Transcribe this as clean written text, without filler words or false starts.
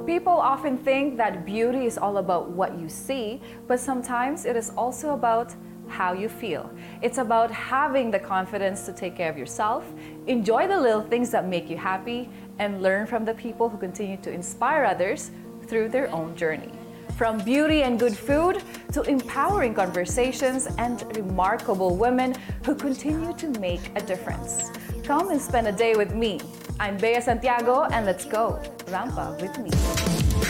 People often think that beauty is all about what you see, but sometimes it is also about how you feel. It's about having the confidence to take care of yourself, enjoy the little things that make you happy, and learn from the people who continue to inspire others through their own journey. From beauty and good food to empowering conversations and remarkable women who continue to make a difference. Come and spend a day with me. I'm Bea Santiago, and let's go Rampa with me.